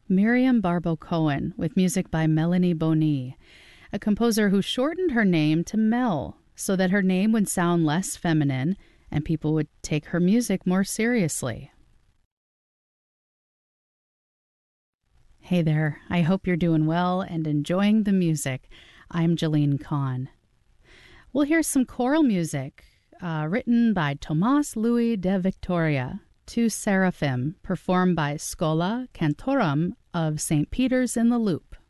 Miriam Barbo Cohen, with music by Melanie Boni, a composer who shortened her name to Mel so that her name would sound less feminine and people would take her music more seriously. Hey there, I hope you're doing well and enjoying the music. I'm Jeline Kahn. We'll hear some choral music written by Tomás Luis de Victoria, Tu Seraphim, performed by Schola Cantorum of St. Peter's in the Loop.